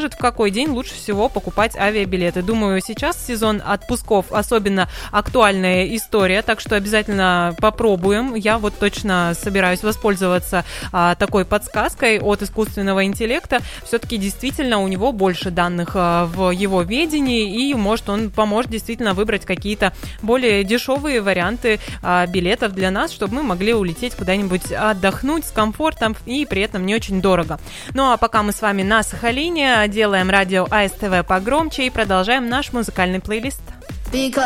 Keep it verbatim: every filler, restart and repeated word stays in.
подскажет, в какой день лучше всего покупать авиабилеты. Думаю, сейчас сезон отпусков особенно актуальная история, так что обязательно попробуем. Я вот точно собираюсь воспользоваться а, такой подсказкой от искусственного интеллекта. Все-таки действительно у него больше данных а, в его ведении, и может он поможет действительно выбрать какие-то более дешевые варианты а, билетов для нас, чтобы мы могли улететь куда-нибудь отдохнуть с комфортом и при этом не очень дорого. Ну а пока мы с вами на Сахалине, делаем радио АСТВ погромче и продолжаем наш музыкальный плейлист. Because